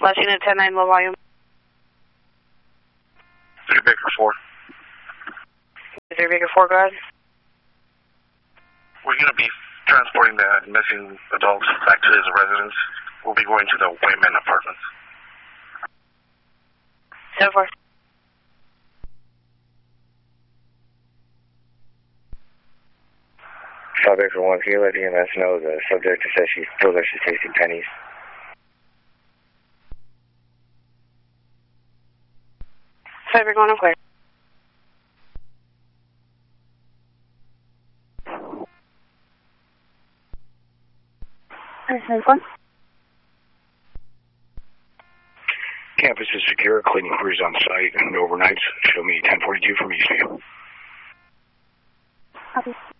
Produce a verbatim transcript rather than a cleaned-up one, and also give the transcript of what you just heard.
Last unit ten nine, low volume. three Baker four. three Baker four, go ahead. We're going to be transporting the missing adults back to his residence. We'll be going to the Wayman apartments. So far. five Baker one, can you let E M S know the subject says she feels like she's tasting pennies? five Baker one, I'm clear. one. Campus is secure, cleaning crews on site, and overnights. Show me ten forty-two from Eastview. Copy.